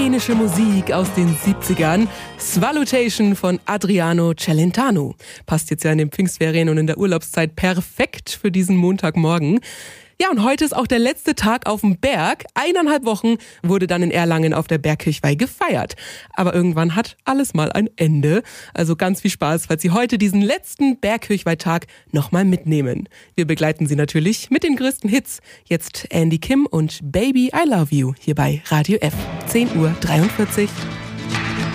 Italienische Musik aus den 70ern. Svalutation von Adriano Celentano. Passt jetzt ja in den Pfingstferien und in der Urlaubszeit perfekt für diesen Montagmorgen. Ja, und heute ist auch der letzte Tag auf dem Berg. 1,5 Wochen wurde dann in Erlangen auf der Bergkirchweih gefeiert. Aber irgendwann hat alles mal ein Ende. Also ganz viel Spaß, falls Sie heute diesen letzten Bergkirchweihtag nochmal mitnehmen. Wir begleiten Sie natürlich mit den größten Hits. Jetzt Andy Kim und Baby I Love You hier bei Radio F. 10:43 Uhr.